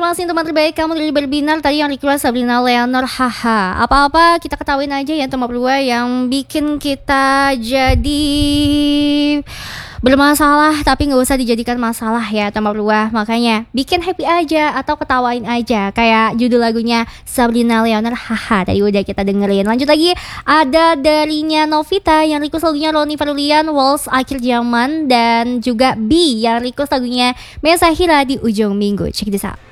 kasih teman terbaik kamu dari Berbinar. Tadi yang request Sabrina Leonor. Haha, apa-apa kita ketawain aja ya teman berdua yang bikin kita jadi bermasalah, tapi gak usah dijadikan masalah ya teman berdua. Makanya bikin happy aja atau ketawain aja, kayak judul lagunya Sabrina Leonor. Haha, tadi udah kita dengerin. Lanjut lagi, ada darinya Novita yang request lagunya Roni Ferulian, Waltz Akhir Zaman. Dan juga B yang request lagunya Mesa Hira di Ujung Minggu. Check this out.